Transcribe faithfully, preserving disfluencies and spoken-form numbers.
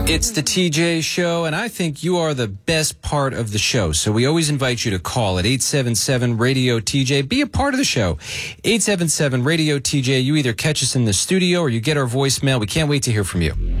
It's the T J Show, and I think you are the best part of the show. So we always invite you to call at eight seven seven radio T J. Be a part of the show. eight seven seven radio T J. You either catch us in the studio or you get our voicemail. We can't wait to hear from you.